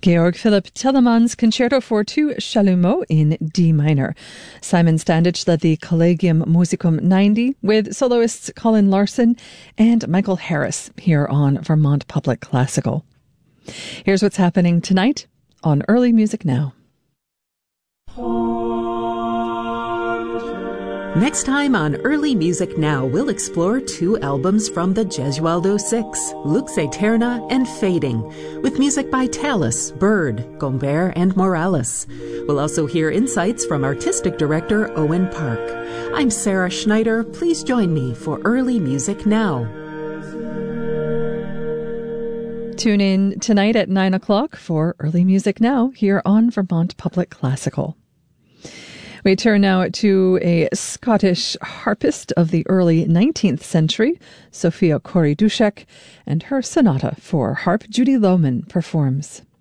Georg Philipp Telemann's Concerto for Two Chalumeau in D minor. Simon Standich led the Collegium Musicum 90 with soloists Colin Larson and Michael Harris here on Vermont Public Classical. Here's what's happening tonight on Early Music Now. Next time on Early Music Now, we'll explore two albums from the Gesualdo Six, Lux Aeterna and Fading, with music by Tallis, Bird, Gombert, and Morales. We'll also hear insights from artistic director Owen Park. I'm Sarah Schneider. Please join me for Early Music Now. Tune in tonight at 9 o'clock for Early Music Now here on Vermont Public Classical. We turn now to a Scottish harpist of the early 19th century, Sophia Cory-Duszek, and her sonata for harp Judy Lohman performs.